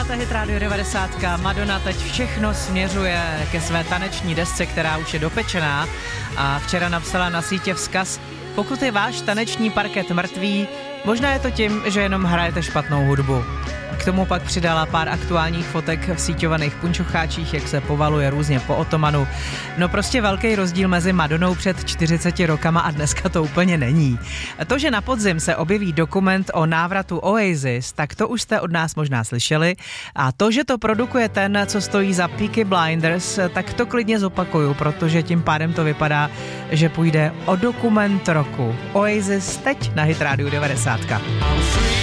Posloucháte Hit Radio 90. Madonna teď všechno směřuje ke své taneční desce, která už je dopečená, a včera napsala na sítě vzkaz: pokud je váš taneční parket mrtvý, možná je to tím, že jenom hrajete špatnou hudbu. K tomu pak přidala pár aktuálních fotek v síťovaných punčocháčích, jak se povaluje různě po otomanu. No prostě velký rozdíl mezi Madonnou před 40 rokama a dneska to úplně není. To, že na podzim se objeví dokument o návratu Oasis, tak to už jste od nás možná slyšeli. A to, že to produkuje ten, co stojí za Peaky Blinders, tak to klidně zopakuju, protože tím pádem to vypadá, že půjde o dokument roku. Oasis teď na Hit Radio 90.